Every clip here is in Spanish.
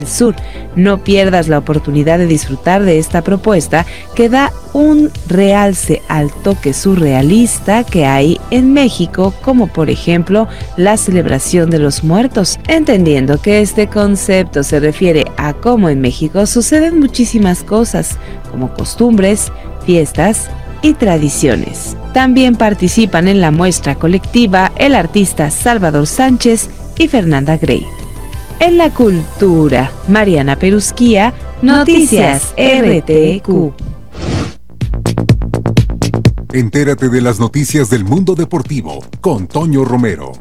Sur. No pierdas la oportunidad de disfrutar de esta propuesta que da un realce al toque surrealista que hay en México, como por ejemplo la celebración de los muertos, entendiendo que este concepto se refiere a cómo en México suceden muchísimas cosas, como costumbres, fiestas y tradiciones. También participan en la muestra colectiva el artista Salvador Sánchez y Fernanda Grey. En la cultura, Mariana Perusquía, Noticias RTQ. Entérate de las noticias del mundo deportivo con Toño Romero.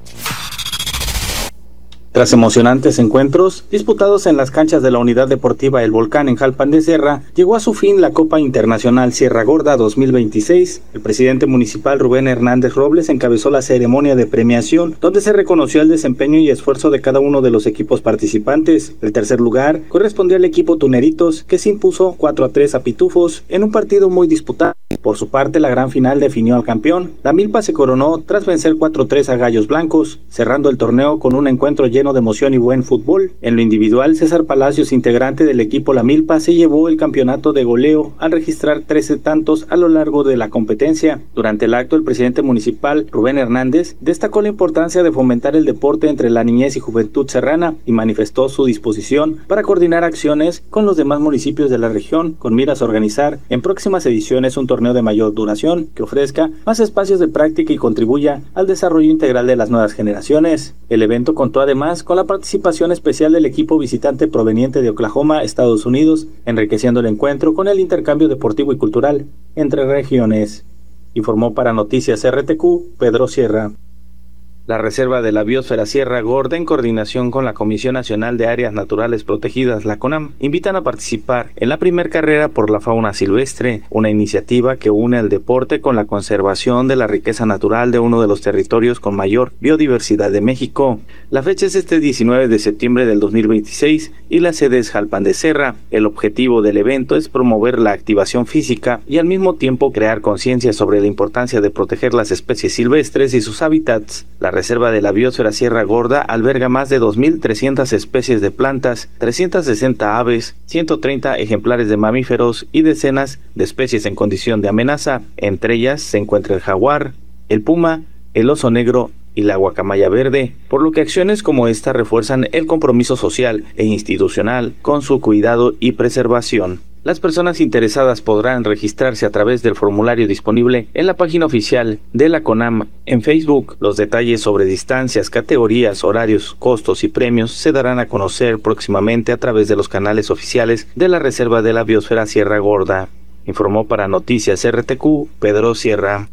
Tras emocionantes encuentros disputados en las canchas de la Unidad Deportiva El Volcán en Jalpan de Cierra, llegó a su fin la Copa Internacional Sierra Gorda 2026. El presidente municipal Rubén Hernández Robles encabezó la ceremonia de premiación, donde se reconoció el desempeño y esfuerzo de cada uno de los equipos participantes. El tercer lugar correspondió al equipo Tuneritos, que se impuso 4-3 a Pitufos en un partido muy disputado. Por su parte, la gran final definió al campeón. La Milpa se coronó tras vencer 4-3 a Gallos Blancos, cerrando el torneo con un encuentro lleno de emoción y buen fútbol. En lo individual, César Palacios, integrante del equipo La Milpa, se llevó el campeonato de goleo al registrar 13 tantos a lo largo de la competencia. Durante el acto, el presidente municipal, Rubén Hernández, destacó la importancia de fomentar el deporte entre la niñez y juventud serrana y manifestó su disposición para coordinar acciones con los demás municipios de la región con miras a organizar en próximas ediciones un torneo de mayor duración que ofrezca más espacios de práctica y contribuya al desarrollo integral de las nuevas generaciones. El evento contó además con la participación especial del equipo visitante proveniente de Oklahoma, Estados Unidos, enriqueciendo el encuentro con el intercambio deportivo y cultural entre regiones. Informó para Noticias RTQ, Pedro Sierra. La Reserva de la Biosfera Sierra Gorda, en coordinación con la Comisión Nacional de Áreas Naturales Protegidas, la CONAM, invitan a participar en la primer carrera por la fauna silvestre, una iniciativa que une el deporte con la conservación de la riqueza natural de uno de los territorios con mayor biodiversidad de México. La fecha es este 19 de septiembre del 2026 y la sede es Jalpan de Cierra. El objetivo del evento es promover la activación física y al mismo tiempo crear conciencia sobre la importancia de proteger las especies silvestres y sus hábitats. La Reserva de la Biosfera Sierra Gorda alberga más de 2.300 especies de plantas, 360 aves, 130 ejemplares de mamíferos y decenas de especies en condición de amenaza. Entre ellas se encuentra el jaguar, el puma, el oso negro y la guacamaya verde, por lo que acciones como esta refuerzan el compromiso social e institucional con su cuidado y preservación. Las personas interesadas podrán registrarse a través del formulario disponible en la página oficial de la CONAM en Facebook. Los detalles sobre distancias, categorías, horarios, costos y premios se darán a conocer próximamente a través de los canales oficiales de la Reserva de la Biosfera Sierra Gorda. Informó para Noticias RTQ, Pedro Sierra.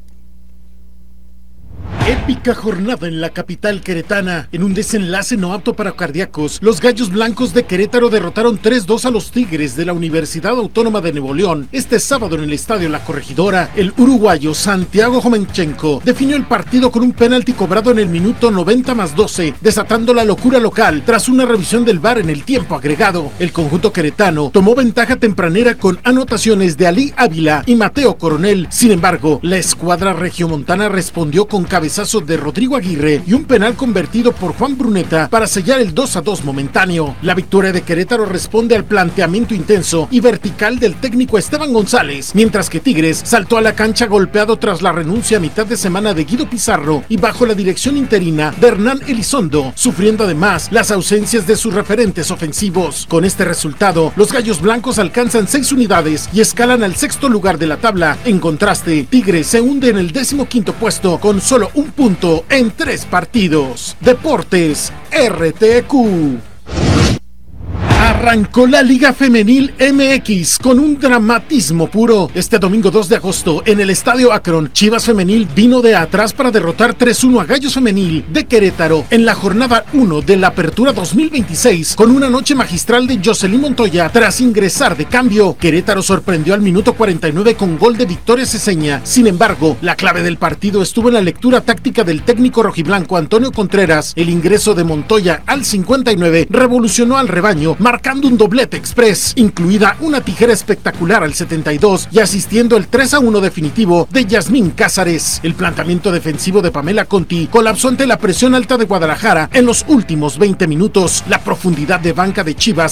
Épica jornada en la capital queretana. En un desenlace no apto para cardíacos, los Gallos Blancos de Querétaro derrotaron 3-2 a los Tigres de la Universidad Autónoma de Nuevo León. Este sábado en el Estadio La Corregidora, el uruguayo Santiago Jomenchenko definió el partido con un penalti cobrado en el minuto 90+12, desatando la locura local tras una revisión del VAR en el tiempo agregado. El conjunto queretano tomó ventaja tempranera con anotaciones de Ali Ávila y Mateo Coronel. Sin embargo, la escuadra regiomontana respondió con cabezazo de Rodrigo Aguirre y un penal convertido por Juan Bruneta para sellar el 2-2 momentáneo. La victoria de Querétaro responde al planteamiento intenso y vertical del técnico Esteban González, mientras que Tigres saltó a la cancha golpeado tras la renuncia a mitad de semana de Guido Pizarro y bajo la dirección interina de Hernán Elizondo, sufriendo además las ausencias de sus referentes ofensivos. Con este resultado, los Gallos Blancos alcanzan 6 unidades y escalan al 6º lugar de la tabla. En contraste, Tigres se hunde en el 15º puesto con solo un punto en 3 partidos. Deportes RTQ. Arrancó la Liga Femenil MX con un dramatismo puro. Este domingo 2 de agosto, en el Estadio Akron, Chivas Femenil vino de atrás para derrotar 3-1 a Gallos Femenil de Querétaro en la jornada 1 de la Apertura 2026, con una noche magistral de Jocelyn Montoya tras ingresar de cambio. Querétaro sorprendió al minuto 49 con gol de Victoria Ceseña. Sin embargo, la clave del partido estuvo en la lectura táctica del técnico rojiblanco Antonio Contreras. El ingreso de Montoya al 59 revolucionó al rebaño, marcando marcando un doblete express, incluida una tijera espectacular al 72 y asistiendo el 3-1 definitivo de Yasmín Cázares. El planteamiento defensivo de Pamela Conti colapsó ante la presión alta de Guadalajara en los últimos 20 minutos. La profundidad de banca de Chivas